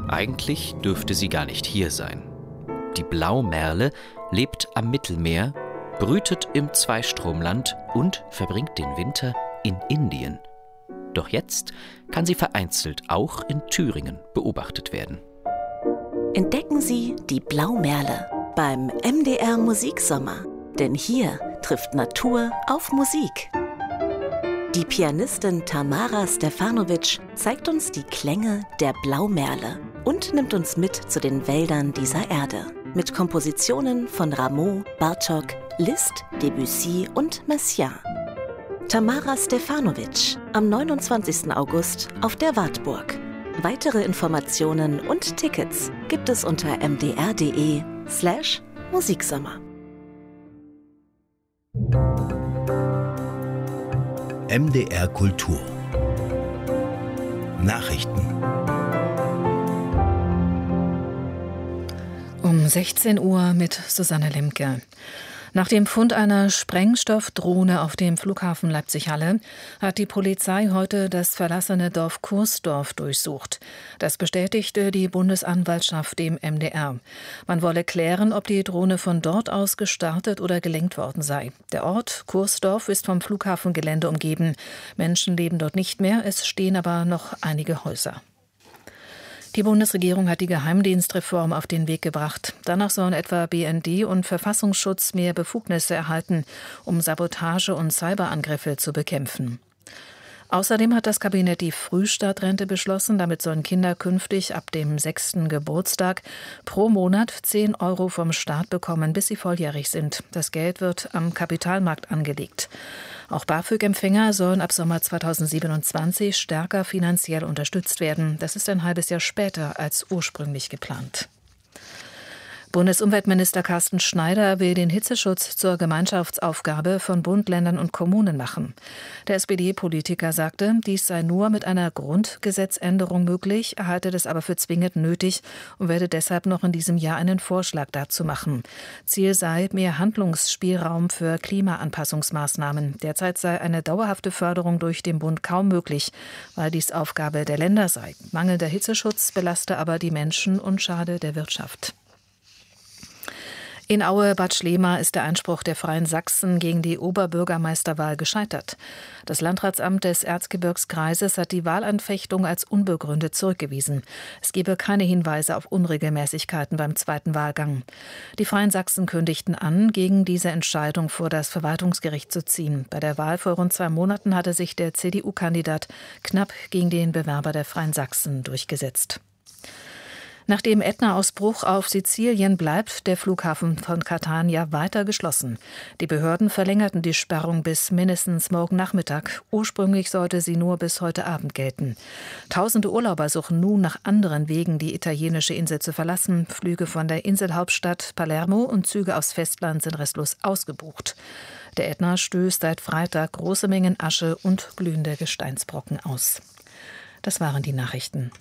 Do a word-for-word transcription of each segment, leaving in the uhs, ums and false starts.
Eigentlich dürfte sie gar nicht hier sein. Die Blaumerle lebt am Mittelmeer, brütet im Zweistromland und verbringt den Winter in Indien. Doch jetzt kann sie vereinzelt auch in Thüringen beobachtet werden. Entdecken Sie die Blaumerle beim M D R Musiksommer. Denn hier trifft Natur auf Musik. Die Pianistin Tamara Stefanovic zeigt uns die Klänge der Blaumerle und nimmt uns mit zu den Wäldern dieser Erde. Mit Kompositionen von Rameau, Bartók, Liszt, Debussy und Messiaen. Tamara Stefanovic am neunundzwanzigsten August auf der Wartburg. Weitere Informationen und Tickets gibt es unter mdr.de slash Musiksommer. M D R Kultur Nachrichten. Um sechzehn Uhr mit Susanne Lemke. Nach dem Fund einer Sprengstoffdrohne auf dem Flughafen Leipzig-Halle hat die Polizei heute das verlassene Dorf Kursdorf durchsucht. Das bestätigte die Bundesanwaltschaft dem M D R. Man wolle klären, ob die Drohne von dort aus gestartet oder gelenkt worden sei. Der Ort Kursdorf ist vom Flughafengelände umgeben. Menschen leben dort nicht mehr, es stehen aber noch einige Häuser. Die Bundesregierung hat die Geheimdienstreform auf den Weg gebracht. Danach sollen etwa B N D und Verfassungsschutz mehr Befugnisse erhalten, um Sabotage und Cyberangriffe zu bekämpfen. Außerdem hat das Kabinett die Frühstartrente beschlossen. Damit sollen Kinder künftig ab dem sechsten Geburtstag pro Monat zehn Euro vom Staat bekommen, bis sie volljährig sind. Das Geld wird am Kapitalmarkt angelegt. Auch BAföG-Empfänger sollen ab Sommer zweitausendsiebenundzwanzig stärker finanziell unterstützt werden. Das ist ein halbes Jahr später als ursprünglich geplant. Bundesumweltminister Carsten Schneider will den Hitzeschutz zur Gemeinschaftsaufgabe von Bund, Ländern und Kommunen machen. Der S P D-Politiker sagte, dies sei nur mit einer Grundgesetzänderung möglich, er halte das aber für zwingend nötig und werde deshalb noch in diesem Jahr einen Vorschlag dazu machen. Ziel sei mehr Handlungsspielraum für Klimaanpassungsmaßnahmen. Derzeit sei eine dauerhafte Förderung durch den Bund kaum möglich, weil dies Aufgabe der Länder sei. Mangelnder Hitzeschutz belaste aber die Menschen und schade der Wirtschaft. In Aue-Bad Schlema ist der Einspruch der Freien Sachsen gegen die Oberbürgermeisterwahl gescheitert. Das Landratsamt des Erzgebirgskreises hat die Wahlanfechtung als unbegründet zurückgewiesen. Es gebe keine Hinweise auf Unregelmäßigkeiten beim zweiten Wahlgang. Die Freien Sachsen kündigten an, gegen diese Entscheidung vor das Verwaltungsgericht zu ziehen. Bei der Wahl vor rund zwei Monaten hatte sich der C D U-Kandidat knapp gegen den Bewerber der Freien Sachsen durchgesetzt. Nach dem Ätna-Ausbruch auf Sizilien bleibt der Flughafen von Catania weiter geschlossen. Die Behörden verlängerten die Sperrung bis mindestens morgen Nachmittag. Ursprünglich sollte sie nur bis heute Abend gelten. Tausende Urlauber suchen nun nach anderen Wegen, die italienische Insel zu verlassen. Flüge von der Inselhauptstadt Palermo und Züge aufs Festland sind restlos ausgebucht. Der Ätna stößt seit Freitag große Mengen Asche und glühende Gesteinsbrocken aus. Das waren die Nachrichten.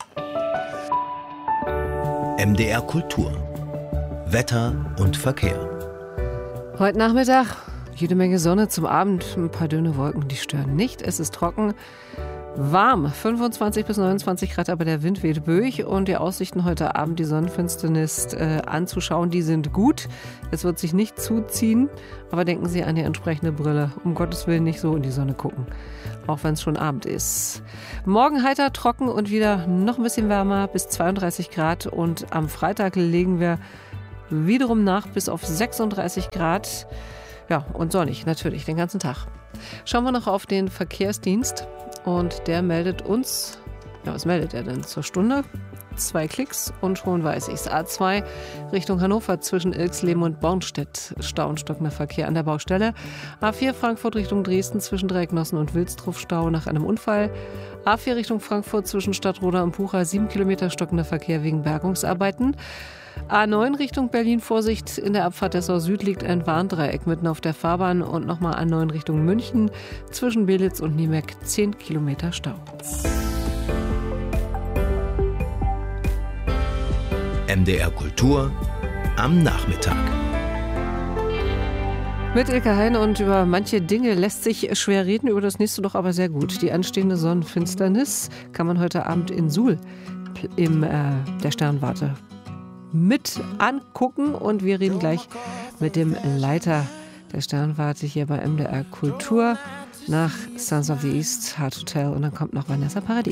M D R Kultur. Wetter und Verkehr. Heute Nachmittag jede Menge Sonne, zum Abend ein paar dünne Wolken, die stören nicht. Es ist trocken, warm, fünfundzwanzig bis neunundzwanzig Grad, aber der Wind weht böig und die Aussichten heute Abend, die Sonnenfinsternis äh, anzuschauen, die sind gut. Es wird sich nicht zuziehen, aber denken Sie an die entsprechende Brille. Um Gottes Willen nicht so in die Sonne gucken, auch wenn es schon Abend ist. Morgen heiter, trocken und wieder noch ein bisschen wärmer, bis zweiunddreißig Grad. Und am Freitag legen wir wiederum nach bis auf sechsunddreißig Grad. Ja, und sonnig natürlich den ganzen Tag. Schauen wir noch auf den Verkehrsdienst und der meldet uns, ja, was meldet er denn zur Stunde? Zwei Klicks und schon weiß ich's. A zwei Richtung Hannover zwischen Ilksleben und Bornstedt. Stau und stockender Verkehr an der Baustelle. A vier Frankfurt Richtung Dresden zwischen Dreiecknossen und Wilsdruf Stau nach einem Unfall. A vier Richtung Frankfurt zwischen Stadtroda und Pucha sieben Kilometer stockender Verkehr wegen Bergungsarbeiten. A neun Richtung Berlin, Vorsicht, in der Abfahrt Dessau Süd liegt ein Warndreieck mitten auf der Fahrbahn und nochmal A neun Richtung München zwischen Belitz und Niemek zehn Kilometer Stau. M D R Kultur am Nachmittag. Mit Ilke Hein, und über manche Dinge lässt sich schwer reden, über das nächste doch aber sehr gut. Die anstehende Sonnenfinsternis kann man heute Abend in Suhl in äh, der Sternwarte mit angucken. Und wir reden gleich mit dem Leiter der Sternwarte hier bei M D R Kultur nach Sons of the East, Hard to Tell. Und dann kommt noch Vanessa Paradis.